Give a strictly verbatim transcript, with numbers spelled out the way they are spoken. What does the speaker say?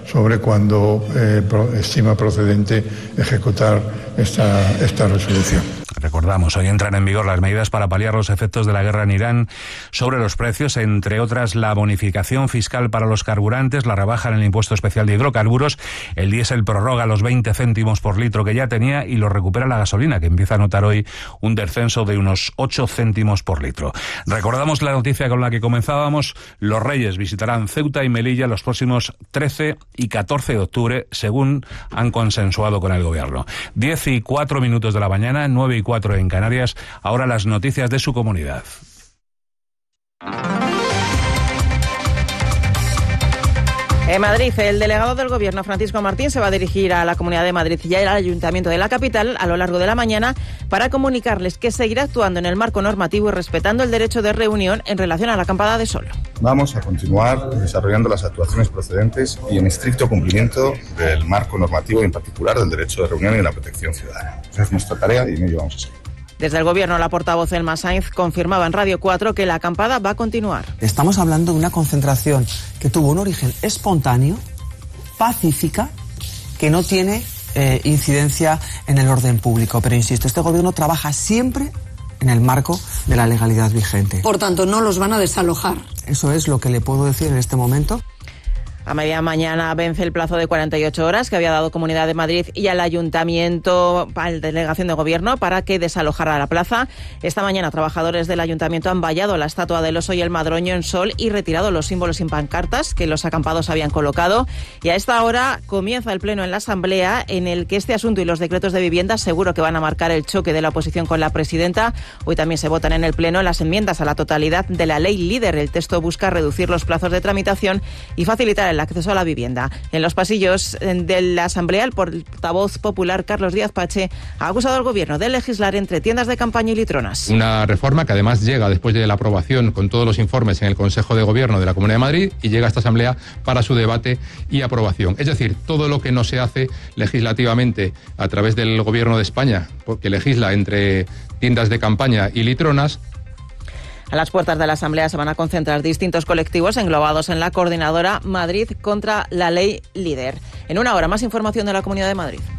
sobre cuándo eh, estima procedente ejecutar esta, esta resolución. Recordamos, hoy entran en vigor las medidas para paliar los efectos de la guerra en Irán sobre los precios, entre otras la bonificación fiscal para los carburantes, la rebaja en el impuesto especial de hidrocarburos, el diésel prorroga los veinte céntimos por litro que ya tenía y lo recupera la gasolina, que empieza a notar hoy un descenso de unos ocho céntimos por litro. Recordamos la noticia con la que comenzábamos: los Reyes visitarán Ceuta y Melilla los próximos trece y catorce de octubre, según han consensuado con el gobierno. diez y cuatro minutos de la mañana, nueve y cuatro en Canarias. Ahora las noticias de su comunidad. En Madrid, el delegado del Gobierno, Francisco Martín, se va a dirigir a la Comunidad de Madrid y al Ayuntamiento de la capital a lo largo de la mañana para comunicarles que seguirá actuando en el marco normativo y respetando el derecho de reunión en relación a la acampada de sol. Vamos a continuar desarrollando las actuaciones procedentes y en estricto cumplimiento del marco normativo y en particular del derecho de reunión y la protección ciudadana. Esa es nuestra tarea y en ello vamos a seguir. Desde el Gobierno, la portavoz Elma Sainz confirmaba en Radio cuatro que la acampada va a continuar. Estamos hablando de una concentración que tuvo un origen espontáneo, pacífica, que no tiene eh, incidencia en el orden público. Pero insisto, este Gobierno trabaja siempre en el marco de la legalidad vigente. Por tanto, no los van a desalojar. Eso es lo que le puedo decir en este momento. A media mañana vence el plazo de cuarenta y ocho horas que había dado Comunidad de Madrid y al Ayuntamiento, a la Delegación de Gobierno, para que desalojara la plaza. Esta mañana trabajadores del Ayuntamiento han vallado la estatua del oso y el madroño en sol y retirado los símbolos y pancartas que los acampados habían colocado. Y a esta hora comienza el pleno en la Asamblea, en el que este asunto y los decretos de vivienda seguro que van a marcar el choque de la oposición con la presidenta. Hoy también se votan en el pleno las enmiendas a la totalidad de la ley líder. El texto busca reducir los plazos de tramitación y facilitar el acceso a la vivienda. En los pasillos de la Asamblea, el portavoz popular Carlos Díaz Pache ha acusado al Gobierno de legislar entre tiendas de campaña y litronas. Una reforma que además llega después de la aprobación con todos los informes en el Consejo de Gobierno de la Comunidad de Madrid y llega a esta Asamblea para su debate y aprobación. Es decir, todo lo que no se hace legislativamente a través del Gobierno de España, porque legisla entre tiendas de campaña y litronas. A las puertas de la Asamblea se van a concentrar distintos colectivos englobados en la coordinadora Madrid contra la ley líder. En una hora, más información de la Comunidad de Madrid.